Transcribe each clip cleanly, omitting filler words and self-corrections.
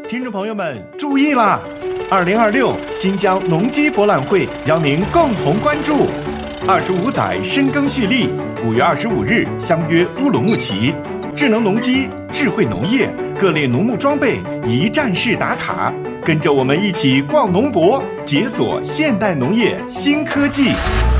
听众朋友们注意啦！2026新疆农机博览会邀您共同关注。25载深耕蓄力，5月25日相约乌鲁木齐，智能农机、智慧农业、各类农牧装备一站式打卡，跟着我们一起逛农博，解锁现代农业新科技。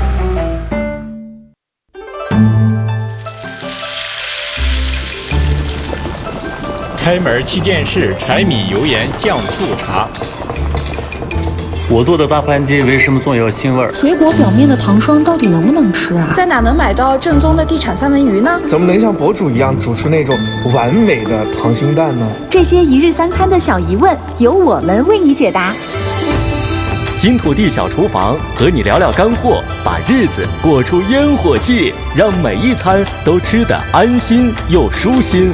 开门七件事：柴米油盐酱醋茶。 我做的大盘鸡为什么总有腥味儿？ 水果表面的糖霜到底能不能吃啊？ 在哪能买到正宗的地产三文鱼呢？ 怎么能像博主一样煮出那种完美的溏心蛋呢？ 这些一日三餐的小疑问，由我们为你解答。 金土地小厨房和你聊聊干货，把日子过出烟火气，让每一餐都吃得安心又舒心。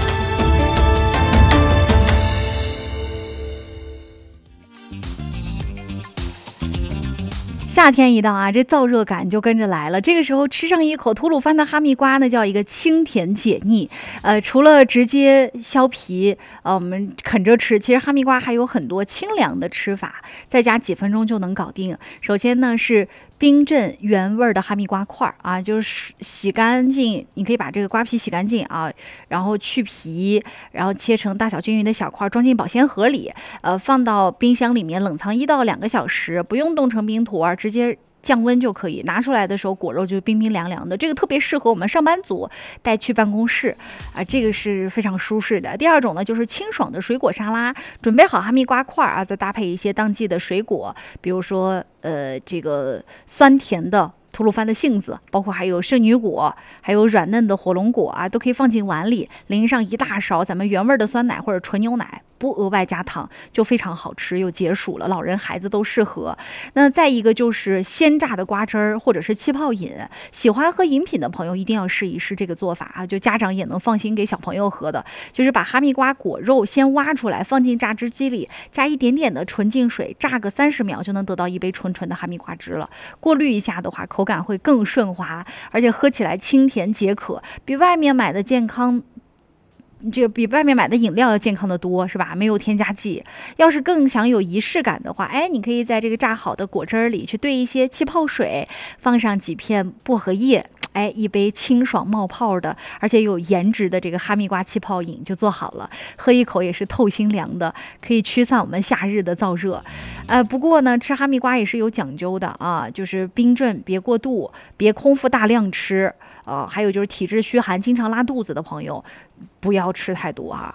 夏天一到啊，这燥热感就跟着来了。这个时候吃上一口吐鲁番的哈密瓜呢，叫一个清甜解腻。除了直接削皮，我们啃着吃，其实哈密瓜还有很多清凉的吃法，在家几分钟就能搞定。首先呢是冰镇原味的哈密瓜块啊，就是洗干净，你可以把这个瓜皮洗干净啊，然后去皮，然后切成大小均匀的小块，装进保鲜盒里，放到冰箱里面冷藏1到2个小时，不用冻成冰坨，直接降温就可以。拿出来的时候果肉就冰冰凉凉的，这个特别适合我们上班族带去办公室啊，这个是非常舒适的。第二种呢就是清爽的水果沙拉，准备好哈密瓜块啊，再搭配一些当季的水果，比如说这个酸甜的吐鲁番的杏子，包括还有圣女果，还有软嫩的火龙果啊，都可以放进碗里，淋上1大勺咱们原味的酸奶或者纯牛奶，不额外加糖，就非常好吃又解暑了，老人孩子都适合。那再一个就是鲜榨的瓜汁儿或者是气泡饮，喜欢喝饮品的朋友一定要试一试这个做法啊，就家长也能放心给小朋友喝的，就是把哈密瓜果肉先挖出来，放进榨汁机里，加一点点的纯净水，榨个30秒就能得到一杯纯纯的哈密瓜汁了。过滤一下的话，口感会更顺滑，而且喝起来清甜解渴，比外面买的健康，这比外面买的饮料要健康的多，是吧？没有添加剂。要是更想有仪式感的话，你可以在这个榨好的果汁里去兑一些气泡水，放上几片薄荷叶，一杯清爽冒泡的，而且有颜值的这个哈密瓜气泡饮就做好了，喝一口也是透心凉的，可以驱散我们夏日的燥热。不过呢，吃哈密瓜也是有讲究的啊，就是冰镇，别过度，别空腹大量吃。还有就是体质虚寒、经常拉肚子的朋友，不要吃太多啊。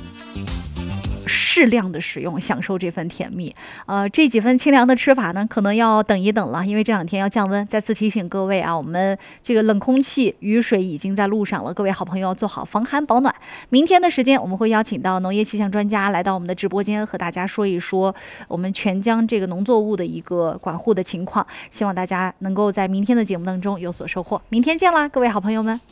适量的使用，享受这份甜蜜。这几份清凉的吃法呢，可能要等一等了，因为这2天要降温。再次提醒各位啊，我们这个冷空气、雨水已经在路上了，各位好朋友要做好防寒保暖。明天的时间，我们会邀请到农业气象专家来到我们的直播间，和大家说一说我们全疆这个农作物的一个管护的情况。希望大家能够在明天的节目当中有所收获。明天见啦，各位好朋友们。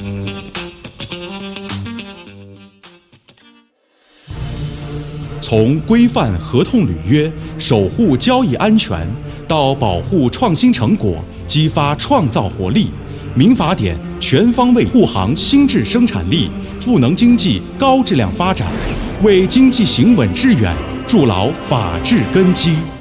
从规范合同履约、守护交易安全，到保护创新成果、激发创造活力，民法典全方位护航新质生产力，赋能经济高质量发展，为经济行稳致远筑牢法治根基。